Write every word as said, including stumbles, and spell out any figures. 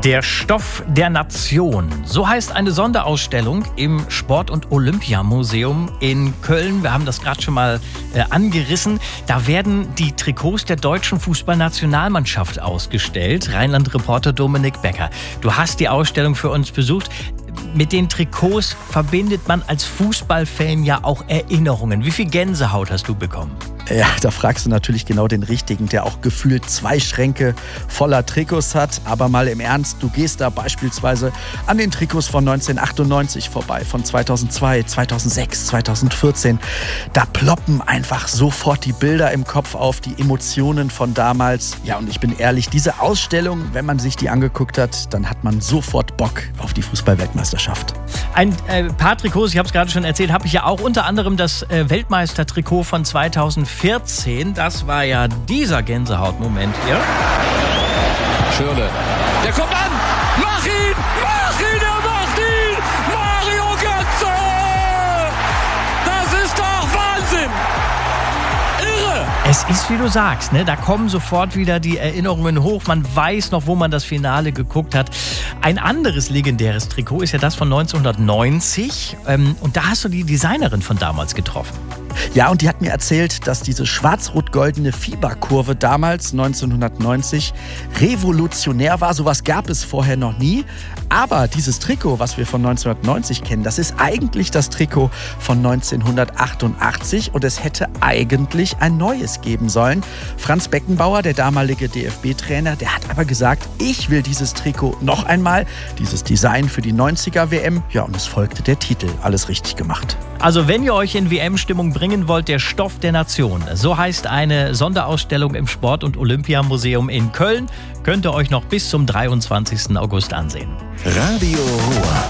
Der Stoff der Nation. So heißt eine Sonderausstellung im Sport- und Olympiamuseum in Köln. Wir haben das gerade schon mal äh, angerissen. Da werden die Trikots der deutschen Fußballnationalmannschaft ausgestellt. Rheinland-Reporter Dominik Becker. Du hast die Ausstellung für uns besucht. Mit den Trikots verbindet man als Fußballfan ja auch Erinnerungen. Wie viel Gänsehaut hast du bekommen? Ja, da fragst du natürlich genau den Richtigen, der auch gefühlt zwei Schränke voller Trikots hat. Aber mal im Ernst, du gehst da beispielsweise an den Trikots von neunzehnhundertachtundneunzig vorbei, von zweitausendzwei, zweitausendsechs, zweitausendvierzehn. Da ploppen einfach sofort die Bilder im Kopf auf, die Emotionen von damals. Ja, und ich bin ehrlich, diese Ausstellung, wenn man sich die angeguckt hat, dann hat man sofort Bock auf die Fußball-Weltmeisterschaft. Ein äh, paar Trikots, ich habe es gerade schon erzählt, habe ich ja auch, unter anderem das äh, Weltmeistertrikot von zweitausendvierzehn. Das war ja dieser Gänsehautmoment hier. Schürrle, der kommt an! Mach ihn! Mach ihn! Er macht ihn! Mario Götze! Das ist doch Wahnsinn! Irre! Es ist, wie du sagst, ne? Da kommen sofort wieder die Erinnerungen hoch. Man weiß noch, wo man das Finale geguckt hat. Ein anderes legendäres Trikot ist ja das von neunzehnhundertneunzig. Ähm, und da hast du die Designerin von damals getroffen. Ja, und die hat mir erzählt, dass diese schwarz-rot-goldene Fieberkurve damals, neunzehnhundertneunzig, revolutionär war. Sowas gab es vorher noch nie. Aber dieses Trikot, was wir von neunzehnhundertneunzig kennen, das ist eigentlich das Trikot von neunzehnhundertachtundachtzig. Und es hätte eigentlich ein neues geben sollen. Franz Beckenbauer, der damalige D F B-Trainer, der hat aber gesagt, ich will dieses Trikot noch einmal, dieses Design für die neunziger-W M. Ja, und es folgte der Titel. Alles richtig gemacht. Also wenn ihr euch in W M-Stimmung bringen wollt, der Stoff der Nation. So heißt eine Sonderausstellung im Sport- und Olympiamuseum in Köln. Könnt ihr euch noch bis zum dreiundzwanzigsten August ansehen. Radio Ruhr.